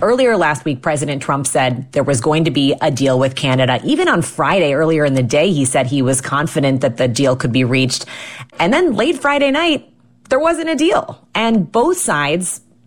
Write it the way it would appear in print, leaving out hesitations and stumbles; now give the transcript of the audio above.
Earlier last week, President Trump said there was going to be a deal with Canada. Even on Friday, earlier in the day, he said he was confident that the deal could be reached. And then late Friday night, there wasn't a deal. And both sides